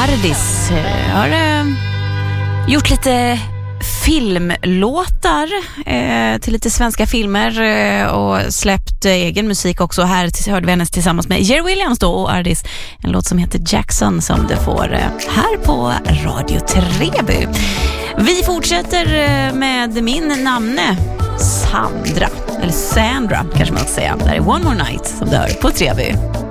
Ardis har gjort lite filmlåtar till lite svenska filmer och släppt egen musik också. Här hörde vi hennes tillsammans med Jerry Williams då och Ardis, en låt som heter Jackson som du får här på Radio Treby. Vi fortsätter med min namne Sandra, eller Sandra kanske man ska säga. Det här är One More Night som du hör på Treby.